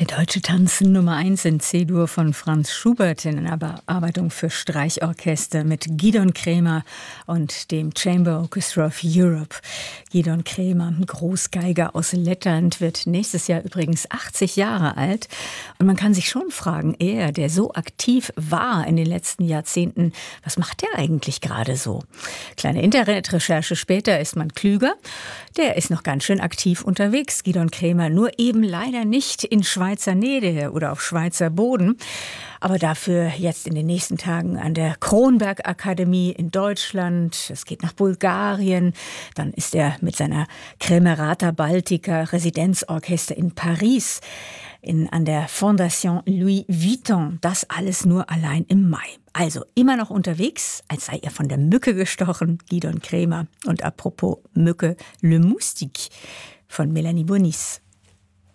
Der deutsche Tanz Nummer 1 in C-Dur von Franz Schubert in einer Bearbeitung für Streichorchester mit Gidon Kremer und dem Chamber Orchestra of Europe. Gidon Kremer, Großgeiger aus Lettland, wird nächstes Jahr übrigens 80 Jahre alt. Und man kann sich schon fragen, er, der so aktiv war in den letzten Jahrzehnten, was macht der eigentlich gerade so? Kleine Internetrecherche später ist man klüger. Der ist noch ganz schön aktiv unterwegs, Gidon Kremer, nur eben leider nicht in Schweizer Nähe oder auf Schweizer Boden. Aber dafür jetzt in den nächsten Tagen an der Kronberg Akademie in Deutschland. Es geht nach Bulgarien. Dann ist er mit seiner Kremerata Baltica Residenzorchester in Paris an der Fondation Louis Vuitton. Das alles nur allein im Mai. Also immer noch unterwegs, als sei er von der Mücke gestochen, Gidon Kremer. Und apropos Mücke, Le Moustique von Melanie Bonis.